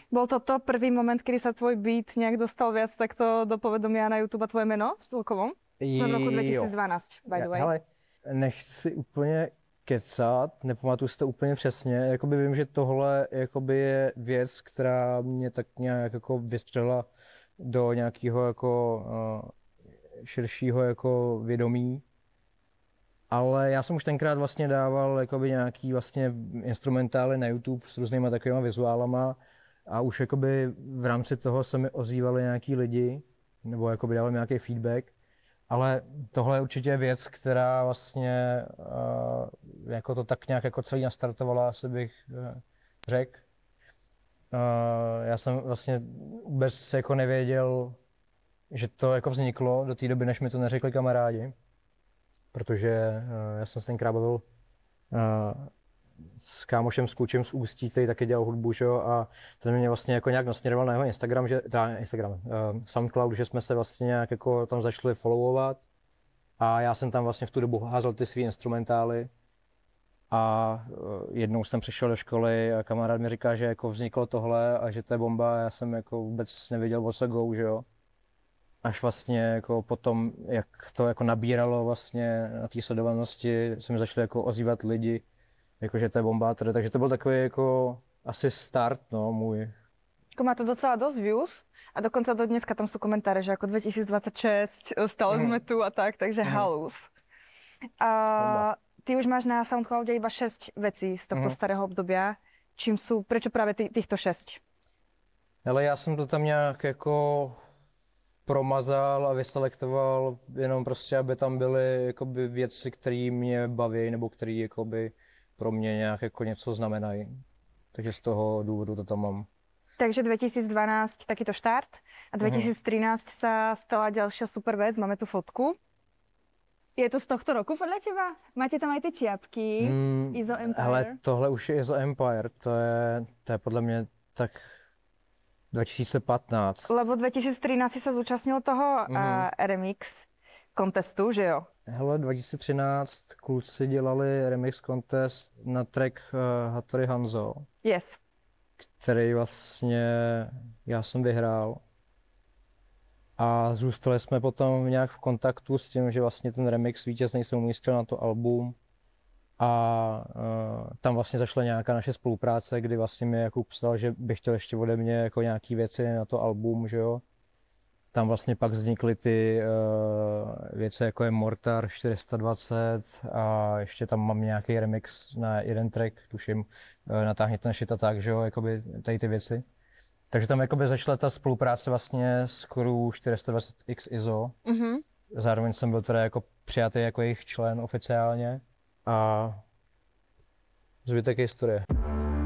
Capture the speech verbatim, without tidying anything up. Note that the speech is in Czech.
Bol to prvý moment, kedy sa tvoj beat nejak dostal viac takto do povedomia na YouTube a tvoje meno v celkovom? Jsme v roku dva tisíce dvanáct, by the way. Hele, nechci úplně kecat, nepamatuji si to úplně přesně. Jakoby vím, že tohle jakoby je věc, která mě tak nějak jako vystřelila do nějakého jako uh, širšího jako vědomí. Ale já jsem už tenkrát vlastně dával jakoby nějaký vlastně instrumentály na YouTube s různýma takovýma vizuálama a už jakoby v rámci toho se mi ozývali nějaký lidi nebo jakoby dávali nějaký feedback. Ale tohle je určitě věc, která vlastně uh, jako to tak nějak jako celý nastartovala, asi bych uh, řekl. Uh, já jsem vlastně vůbec jako nevěděl, že to jako vzniklo do té doby, než mi to neřekli kamarádi. Protože uh, já jsem se tenkrát bavil uh, s kámošem, s klučem z Ústí, který taky dělal hudbu, že jo, a ten mě vlastně jako nějak nasměroval na jeho Instagram, že, teda Instagram, uh, Soundcloud, že jsme se vlastně nějak jako tam začali followovat a já jsem tam vlastně v tu dobu házel ty svý instrumentály a uh, jednou jsem přišel do školy a kamarád mi říká, že jako vzniklo tohle a že to je bomba a já jsem jako vůbec nevěděl, o co go, že jo. Až vlastně jako potom, jak to jako nabíralo vlastně na té sledovanosti, se mi začali jako ozývat lidi, jakože to je bomba, tedy, takže to byl takový jako asi start, no, můj. Jako má to docela dost views a dokonce do dneska tam jsou komentáře, že jako dva tisíce dvacet šest, stále mm. jsme tu a tak, takže mm. halus. A ty už máš na Soundcloudě iba šesť vecí z tohto mm. starého obdobia. Čím jsou, prečo právě ty, těchto šesť? Ale já jsem to tam nějak jako promazal a vyselektoval jenom prostě, aby tam byly jakoby věci, které mě baví nebo které jakoby pro mě nějak jako něco znamenají. Takže z toho důvodu to tam mám. Takže dva tisíce dvanásť takýto štart a dva tisíce trinásť uh-huh. sa stala ďalšia super vec, máme tu fotku. Je to z tohto roku podľa teba? Máte tam aj ty čiapky, mm, I S O Empire? Hele, tohle už je I S O Empire, to je, to je podle mě tak dva tisíce patnáct. Lebo dva tisíce trinásť si sa zúčastnil toho mm. uh, remix contestu, že jo? Hele, dva tisíce třináct kluci dělali remix contest na track uh, Hattori Hanzo. Yes. Který vlastně já jsem vyhrál. A zůstali jsme potom nějak v kontaktu s tím, že vlastně ten remix vítězný se umístil na to album. A uh, tam vlastně zašla nějaká naše spolupráce, kdy vlastně mi Jakub psal, že by chtěl ještě ode mě jako nějaký věci na to album, že jo. Tam vlastně pak vznikly ty uh, věci, jako je Mortar čtyři sta dvacet a ještě tam mám nějaký remix na jeden track, tuším, uh, Natáhni ten shit a tak, že jo, jakoby tady ty věci. Takže tam jakoby začala ta spolupráce vlastně s crew čtyři sta dvacet X I S O. Mm-hmm. Zároveň jsem byl teda jako přijatý jako jejich člen oficiálně. A zbytek je historie.